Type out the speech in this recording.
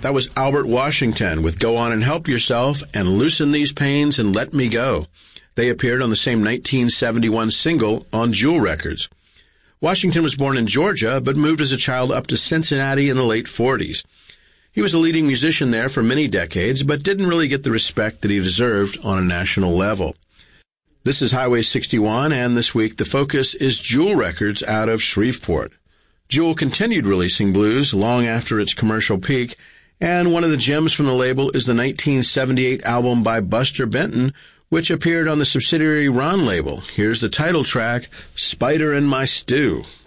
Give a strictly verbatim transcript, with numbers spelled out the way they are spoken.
That was Albert Washington with Go On and Help Yourself and Loosen These Pains and Let Me Go. They appeared on the same nineteen seventy-one single on Jewel Records. Washington was born in Georgia, but moved as a child up to Cincinnati in the late forties. He was a leading musician there for many decades, but didn't really get the respect that he deserved on a national level. This is Highway sixty-one, and this week the focus is Jewel Records out of Shreveport. Jewel continued releasing blues long after its commercial peak, and one of the gems from the label is the nineteen seventy-eight album by Buster Benton, which appeared on the subsidiary Ron label. Here's the title track, Spider in My Stew.